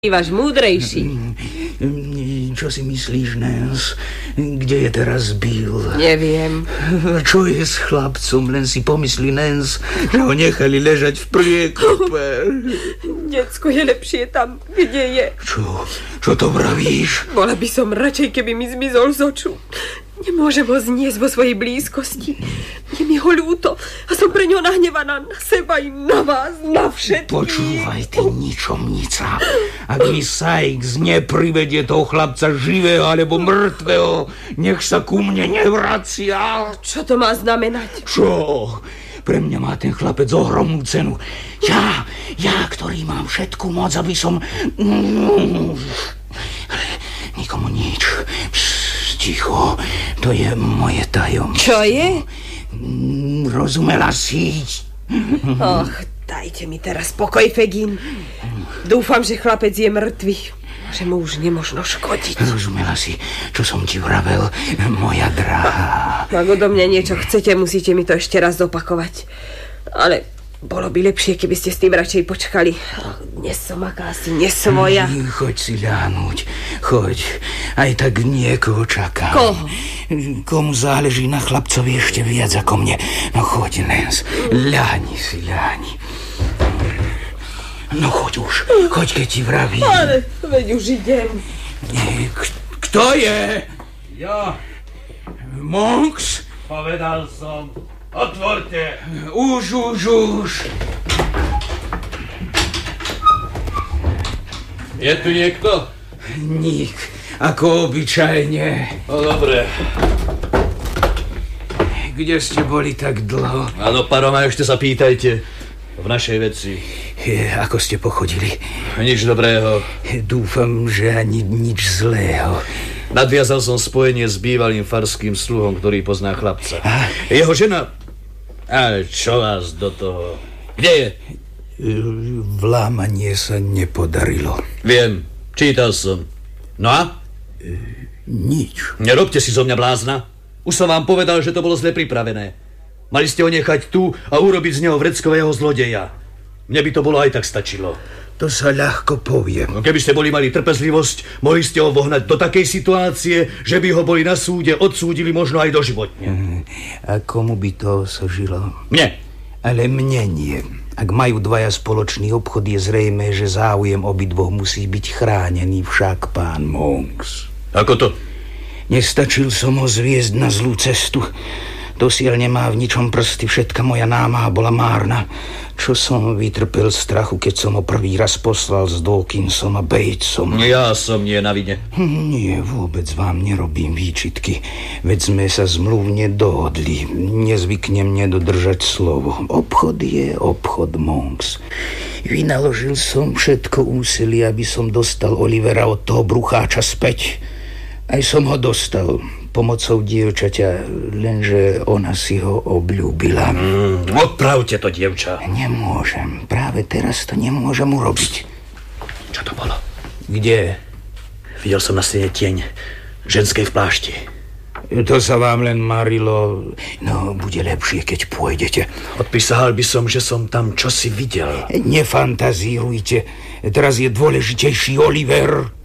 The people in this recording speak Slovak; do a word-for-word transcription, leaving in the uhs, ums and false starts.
Bývaš múdrejší. Čo si myslíš, Nens? Kde je teraz Bill? Neviem. Čo je s chlapcom? Len si pomyslí, Nens, že ho nechali ležať v priekope. Decko, je lepšie tam, kde je. Čo? Čo to vravíš? Bola by som radšej, keby mi zmizol z oču. Nemôžem ho zniesť vo svojej blízkosti. Je mi ho ľúto a som pre ňo nahnevaná na seba i na vás, na všetkých. Počúvaj, ty ničomnica. Ak mi Sykes neprivedie toho chlapca živého alebo mŕtvého, nech sa ku mne nevracia. Čo to má znamenať? Čo? Pre mňa má ten chlapec ohromnú cenu. Ja, ja, ktorý mám všetku moc, aby som... Nikomu nič. Ticho, to je moje tajomstvo. Čo je? Rozumela si? Och, dajte mi teraz pokoj, Fegin. Dúfam, že chlapec je mŕtvy, že mu už nemožno škodiť. Rozumela si, čo som ti vravel, moja drahá. Ak odo mňa niečo chcete, musíte mi to ešte raz zopakovať. Ale bolo by lepšie, keby ste s tým radšej počkali. Dnes som akási nesvoja. Choď si ľahnuť, choď. Aj tak niekoho čaká. Koho? Komu záleží na chlapcovi ešte viac ako mne. No choď, Nens, ľahni si, ľahni. No choď už, choď, keď ti vravím. Ale veď už idem. K- kto je? Ja. Monks? Povedal som. Otvorte. Už, už, už. Je tu niekto? Nik, ako obyčajne. No dobre. Kde ste boli tak dlho? Áno, Paroma, ešte sa pýtajte. V našej veci. Je, ako ste pochodili? Nič dobrého. Dúfam, že ani nič zlého. Nadviazal som spojenie s bývalým farským sluhom, ktorý pozná chlapca. A? Jeho žena... A čo vás do toho? Kde je? Vlámanie sa nepodarilo. Viem, čítal som. No a? E, nič. Nerobte si zo mňa blázna. Už som vám povedal, že to bolo zle pripravené. Mali ste ho nechať tu a urobiť z neho vreckového zlodeja. Mne by to bolo aj tak stačilo. To sa ľahko povie. No keby ste boli mali trpezlivosť, mohli ste ho vohnať do takej situácie, že by ho boli na súde odsúdili možno aj doživotne. Mm, a komu by to sožilo? Mne. Ale mne nie. Ak majú dvaja spoločný obchod, je zrejmé, že záujem obidvoch musí byť chránený však, pán Monks. Ako to? Nestačil som ho zviesť na zlú cestu. Dosiaľ nemá v ničom prsty, všetka moja námaha bola márna. Čo som vytrpel strachu, keď som ho prvý raz poslal s Dawkinsom a Batesom. Ja som nie na vine. Nie, vôbec vám nerobím výčitky. Veď sme sa zmluvne dohodli. Nezvyknem nedodržať slovo. Obchod je obchod, Monks. Vynaložil som všetko úsilie, aby som dostal Olivera od toho brucháča späť. Aj som ho dostal pomocou dievčaťa, lenže ona si ho obľúbila. Mm, odpravte to, dievča. Nemôžem, práve teraz to nemôžem urobiť. Čo to bolo? Kde? Videl som na stene tieň ženskej v plášti. To sa vám len marilo. No, bude lepšie, keď pôjdete. Odpísal by som, že som tam čosi videl. Nefantazírujte. Teraz je dôležitejší Oliver.